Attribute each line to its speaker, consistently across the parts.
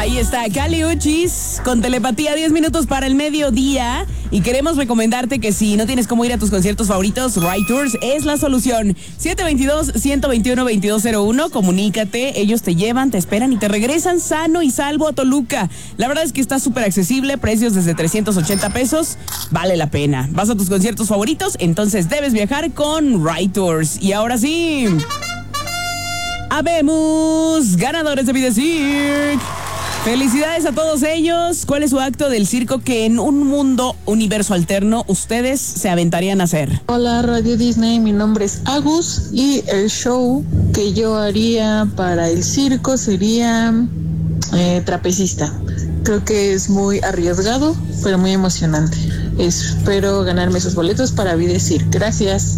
Speaker 1: Ahí está, Kali Uchis con Telepatía, 10 minutos para el mediodía. Y queremos recomendarte que si no tienes cómo ir a tus conciertos favoritos, Ride Tours es la solución. 722-121-2201, comunícate, ellos te llevan, te esperan y te regresan sano y salvo a Toluca. La verdad es que está súper accesible, precios desde 380 pesos, vale la pena. Vas a tus conciertos favoritos, entonces debes viajar con Ride Tours. Y ahora sí, habemos ganadores de Vida Cirque. Felicidades a todos ellos. ¿Cuál es su acto del circo que en un mundo, universo alterno, ustedes se aventarían a hacer?
Speaker 2: Hola Radio Disney, mi nombre es Agus y el show que yo haría para el circo sería trapecista. Creo que es muy arriesgado, pero muy emocionante. Espero ganarme esos boletos para Vida Cirque. Gracias.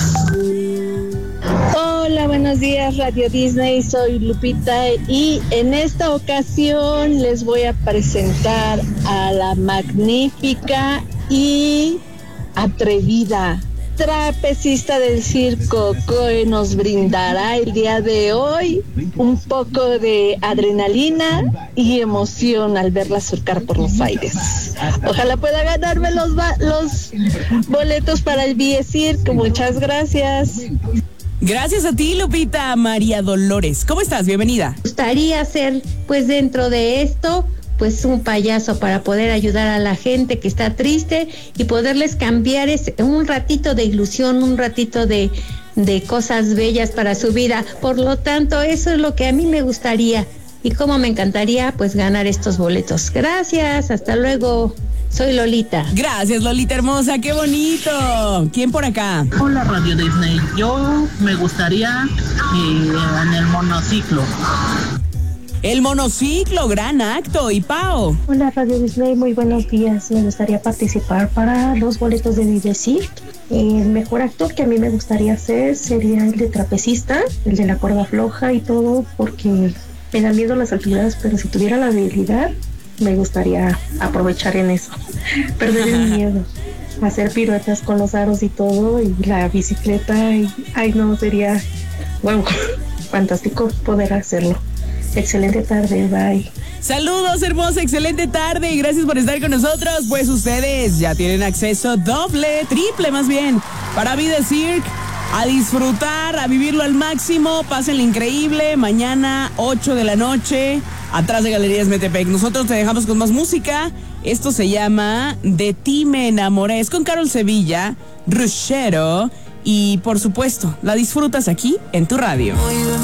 Speaker 3: Hola, buenos días Radio Disney, soy Lupita y en esta ocasión les voy a presentar a la magnífica y atrevida trapecista del circo que nos brindará el día de hoy un poco de adrenalina y emoción al verla surcar por los aires. Ojalá pueda ganarme los boletos para el Vida Cirque. Muchas gracias.
Speaker 1: Gracias a ti, Lupita. María Dolores, ¿cómo estás? Bienvenida.
Speaker 4: Me gustaría ser, pues dentro de esto, pues un payaso para poder ayudar a la gente que está triste y poderles cambiar un ratito de ilusión, un ratito de cosas bellas para su vida. Por lo tanto, eso es lo que a mí me gustaría y cómo me encantaría pues ganar estos boletos. Gracias, hasta luego. Soy Lolita.
Speaker 1: Gracias, Lolita hermosa, qué bonito. ¿Quién por acá?
Speaker 5: Hola Radio Disney, yo me gustaría en el monociclo.
Speaker 1: El monociclo, gran acto. ¿Y Pao?
Speaker 6: Hola Radio Disney, muy buenos días. Me gustaría participar para los boletos de Vida Cirque. El mejor actor que a mí me gustaría hacer sería el de trapecista, el de la cuerda floja y todo, porque me da miedo las alturas, pero si tuviera la habilidad, me gustaría aprovechar en eso, perder el miedo, hacer piruetas con los aros y todo, y la bicicleta, y ay no, sería wow, fantástico poder hacerlo. Excelente tarde, bye.
Speaker 1: Saludos, hermosa, excelente tarde y gracias por estar con nosotros. Pues ustedes ya tienen acceso triple más bien, para Vida Cirque. A disfrutar, a vivirlo al máximo, pásenlo increíble. Mañana 8 de la noche, atrás de Galerías Metepec. Nosotros te dejamos con más música. Esto se llama De ti me enamoré. Es con Carol Sevilla, Rushero. Y por supuesto, la disfrutas aquí en tu radio.